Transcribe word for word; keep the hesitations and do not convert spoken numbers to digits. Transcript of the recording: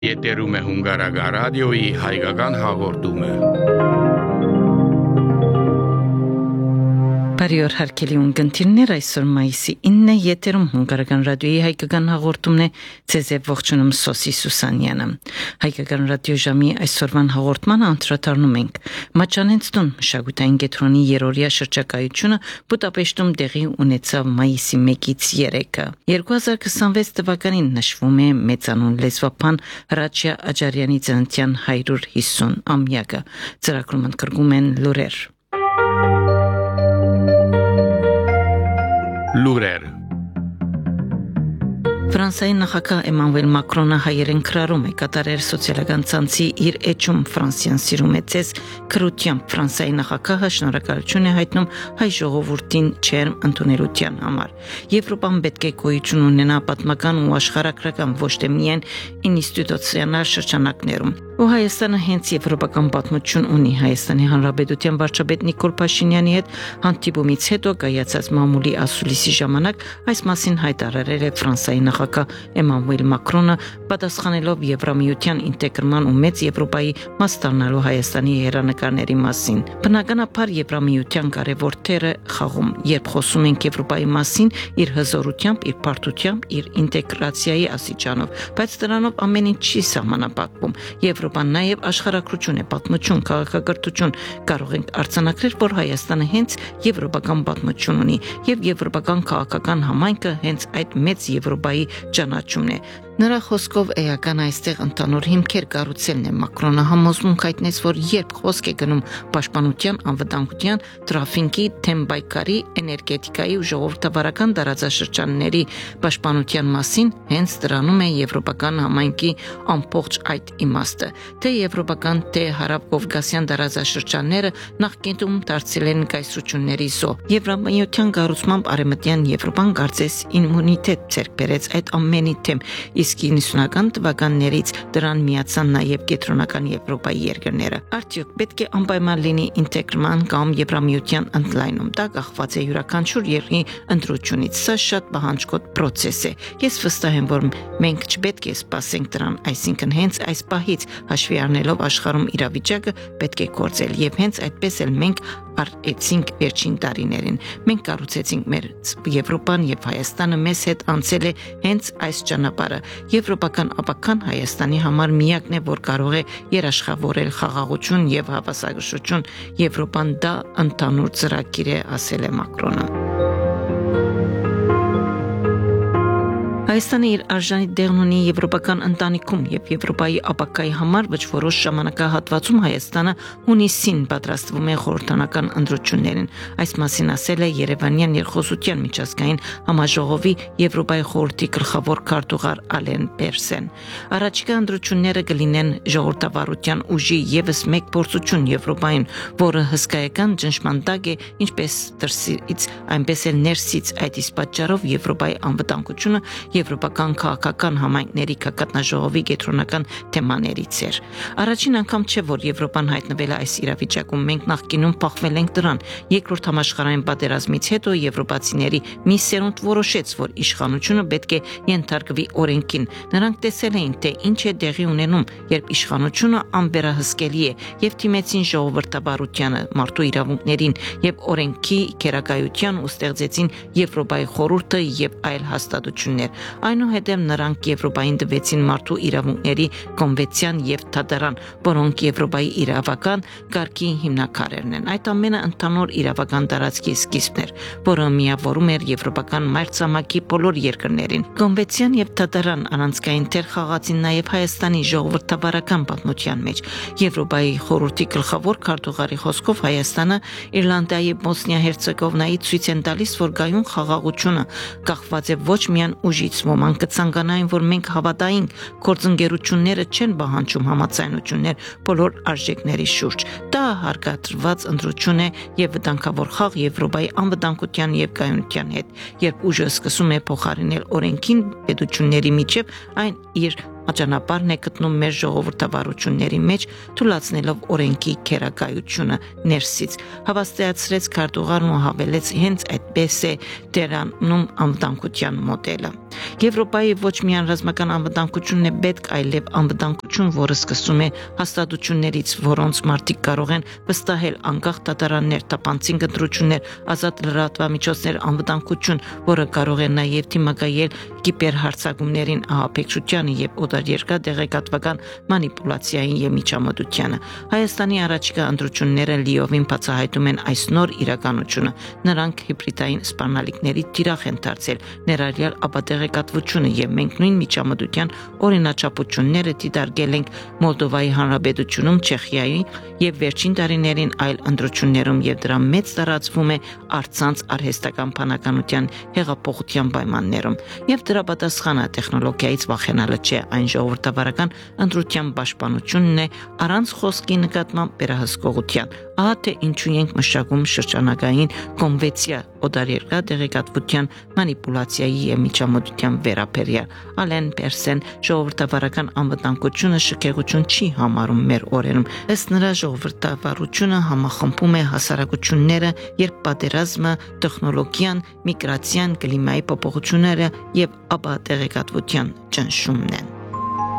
Եթերում է Հունգարական ռադիոյի հայկական հաղորդումը։ Բարիօր հարգելի ունկնդիրներ, այսօր մայիսի ինը եթերում Հունգարական ռադիոյի հայկական հաղորդումն է, ձեզ է ողջունում Սոսի Սուսանյանը։ Հայկական ռադիո ժամի այսօրվան հաղորդմանը անդրադառնում ենք Մաչանենցտուն մշակութային կենտրոնի երրորդյա շրջակայությունը Բուդապեշտում տեղի ունեցավ մայիսի մեկից երեքը։ երկու հազար քսանվեց թվականին նշվում է մեծանուն լեզվապան Հրաչյա Աջարյանի ծննդյան հարյուր հիսուն ամյակը։ Ծրագրում ընդգրկում են լուրեր։ Լուրեր Ֆրանսիայի նախագահ Էմանուել Մակրոնը հայերեն քրարում է կատարել սոցիալական ցանցի իր էջում Ֆրանսիան սիրում է ձեզ քրությամբ Ֆրանսիայի նախագահը շնորհակալություն է հայտնում հայ ժողովրդին չերմ ընդունելության համար։ Եվրոպան պետք է գոյություն ունենա պատմական ու աշխարհագրական ոչ թե միայն ինստիտուցիոնալ շրջանակներում։ Ու Հայաստանը հենց եվրոպական պատմություն ունի։ Հայաստանի Հանրապետության վարչապետ Նիկոլ Փաշինյանի հետ հանդիպումից հետո կայացած մամուլի ասուլիսի ժամանակ այս մասին հայտարարել է Ֆրանսիայի նախագահ Էմանուել Մակրոնը, պատասխանելով Եվրամիության ինտեգրման ու մեծ Եվրոպայի մաս դառնալու Հայաստանի հերանեկարների մասին։ Բնականաբար Եվրամիության կարևոր թերը խաղում, երբ խոսում ենք Եվրոպայի մասին, իր հզորությամբ, իր բարդությամբ, իր ինտեգրացիայի աստիճանով, բայց դրանով ամեն ինչ չի սահմանափակվում։ Եվրոպան նաև աշխարհագրություն է, պատմություն, քաղաքակրթություն։ Կարող ենք արձանագրել, որ Հայաստանը հենց եվրոպական պատմություն ունի, եւ եվրոպական քաղաքական համայնքը հենց այդ մեծ Եվրոպայի ճանաչումն է։ Նրա խոսքով էական այստեղ ընդանուր հիմքեր կառուցելն է։ Մակրոնը համոզմունք հայտնեց, որ երբ խոսք է գնում պաշտպանության, անվտանգության, տրաֆիկի, թեմբայկարի, էներգետիկայի ու ժողովրդավարական տարածաշրջանների պաշտպանության մասին, հենց դրանում է եվրոպական համայնքի ամբողջ այդ իմաստը։ Թե եվրոպական, թե հարավ-կովկասյան տարածաշրջանները նախկինում դարձել են կայսրությունների զո։ Եվրամիության կառուցմամբ արևմտյան Եվրոպան կարծես իմունիտետ ձեռք բերեց այդ ամենի թեմ, իսկ իննսունական թվականներից դրան միացան նաև կենտրոնական Եվրոպայի երկրները։ Արդյոք պետք է անպայման լինի ինտեգրման կամ Եվրամիության ընդլայնում։ Դա կախված է յուրաքանչյուր երկրի ընտրությունից։ Սա շատ պահանջկոտ process է։ Ես վստահ եմ, որ մենք չպետք է սպասենք դրան, այսինքն հենց այս պահից հաշվի առնելով աշխարհում իրավիճակը պետք է գործել եւ հենց այդպես էլ մենք արեցինք վերջին տարիներին։ Մենք կառուցեցինք մեր Եվրոպան եւ Հայաստանը մեզ հետ անցել է հենց այս ճանապարհը։ Եվրոպական ապական Հայաստանի համար միակն է, որ կարող է երաշխավորել խաղաղություն եւ հավասարակշռություն։ Եվրոպան դա ընդհանուր ծրագիր է, ասել է Մակրոնը։ Հայաստանը իր արժանի դեղն ունի եվրոպական ընտանիքում եւ Եվրոպայի ապակայի համար ոչ որոշ ժամանակահատվածում Հայաստանը հունիսին պատրաստվում է խորհրդանական ընտրություններին։ Այս մասին ասել է Երևանյան երկխոսության միջազգային համաժողովի Եվրոպայի խորհրդի գլխավոր քարտուղար Ալեն Պերսեն։ Առաջիկա ընտրությունները կլինեն ժողովրդավարության ուժի եւս մեկ փորձություն Եվրոպային, որը հսկայական ճնշման տակ է ինչպես դրսից, այնպես էլ ներսից։ Այդ իսկ պատճառով Եվրոպայի անվտանգությունը Եվրոպական քաղաքական համայնքների կակատնաժողովի կենտրոնական թեմաներից էր։ Առաջին անգամ չէ, որ Եվրոպան հայտնվել է այս իրավիճակում։ Մենք նախկինում փախվել ենք դրան։ Երկրորդ համաշխարհային պատերազմից հետո եվրոպացիների մի սերունդ որոշեց, որ իշխանությունը պետք է ենթարկվի օրենքին։ Նրանք տեսել էին, թե ինչ է տեղի ունենում, երբ իշխանությունը անվերահսկելի է, եւ թիմեցին ժողովրդավարությանը, մարդու իրավունքներին եւ օրենքի քերակայության ու ստեղծեցին Եվրոպայի խորհուրդը եւ այլ հաստատություններ։ Այնուհետև նրանք Եվրոպային տվեցին մարդու իրավունքների կոնվենցիան եւ թադարան, որոնք Եվրոպայի իրավական կարգի հիմնաքարերն են։ Այդ ամենը ընդհանուր իրավական տարածքի սկիզբն էր, որը միավորում էր եվրոպական մայրցամաքի բոլոր երկրներին։ Կոնվենցիան եւ թադարան առանցքային դեր խաղացին նաեւ Հայաստանի ժողովրդավարական պատմության մեջ։ Եվրոպայի խորհրդի գլխավոր քարտուղարի խոսքով Հայաստանը Իռլանդիայի Բոսնիա-Հերցեգովինայի ցույց են տալիս, որ գայուն խաղաղությունը կախված է ոչ միայն ուժից, ոմանք կցանկանային, որ մենք հավատայինք, գործընկերությունները չեն պահանջում համաձայնություններ բոլոր արժեքների շուրջ։ Դա հարկադրված ընտրություն է եւ վտանգավոր խաղ Եվրոպայի անվտանգության եւ կայունության հետ, երբ ուժը սկսում է փոխարինել օրենքին պետությունների միջև, այն իր աճանապարհն է գտնում մեր ժողովրդավարությունների մեջ, թույլատնելով օրենքի քերակայությունը ներսից։ Հավաստիացրեց քարտուղարն ու հավելեց հենց այդպես է դերանում անվտանգության մոդելը։ Եվրոպայի ոչ միայն ռազմական անվտանգությունն է պետք, այլև անվտանգություն, որը սկսում է հաստատություններից, որոնց մարդիկ կարող են վստահել անկախ դատարաններ, տապանցիկ ընտրություններ, ազատ լրատվամիջոցներ, անվտանգություն, որը կարող է նաև դիմակայել կիբերհարձակումներին, ահաբեկչությանը եւ օտարերկրյա դեղեկատվական մանիպուլյացիային եւ միջամտությանը։ Հայաստանի առաջիկա ընտրությունները լիովին բացահայտում են այս նոր իրականությունը։ Նրանք հիբրիդային սպառնալիքների թիրախ են դարձել, ներառյալ ապատեղեկատվությունը, եւ մենք նույն միջամտության օրինաչափությունները դիտարկել ենք Մոլդովայի Հանրապետությունում, Չեխիայի եւ վերջին տարիներին այլ ընտրություններում, եւ դրա մեծ տարածվում է առցանց արհեստական բանականության հեղափոխության պայմաններում։ Եվ դրա պատասխանը տեխնոլոգիայից վախենալը չէ, այն ժողովրդավարական ընտրության պաշտպանությունն է առանց խոսքի նկատմամբ վերահսկողության։ Ահա թե ինչու ենք մշակում շրջանագային կոնվենցիա օտարերկրյա դեղեկատվության մանիպուլյացիայի եւ միջամտության վերաբերյալ։ Ալեն Պերսեն ժողովրդավարական անվտանգությունը շքեղություն չի համարում մեր օրերում։ Ըստ նրա ժողովրդավարությունը համախմբում է հասարակությունները, երբ պատերազմը, տեխնոլոգիան, միգրացիան, կլիմայի փոփոխությունները եւ ապա տեղեկատվության ճնշումն են։